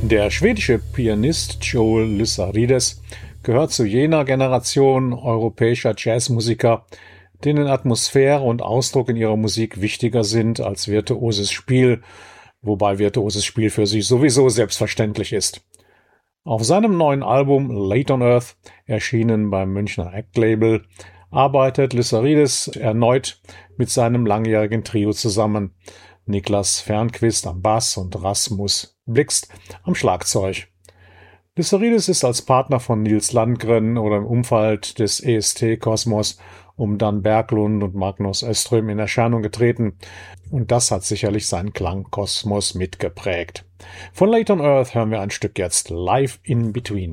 Der schwedische Pianist Joel Lissarides gehört zu jener Generation europäischer Jazzmusiker, denen Atmosphäre und Ausdruck in ihrer Musik wichtiger sind als virtuoses Spiel, wobei virtuoses Spiel für sie sowieso selbstverständlich ist. Auf seinem neuen Album Late on Earth, erschienen beim Münchner Act-Label, arbeitet Lissarides erneut mit seinem langjährigen Trio zusammen. Niklas Fernqvist am Bass und Rasmus Blixt am Schlagzeug. Lissarides ist als Partner von Nils Landgren oder im Umfeld des EST-Kosmos um Dan Berglund und Magnus Öström in Erscheinung getreten, und das hat sicherlich seinen Klangkosmos mitgeprägt. Von Late on Earth hören wir ein Stück jetzt Live in Between.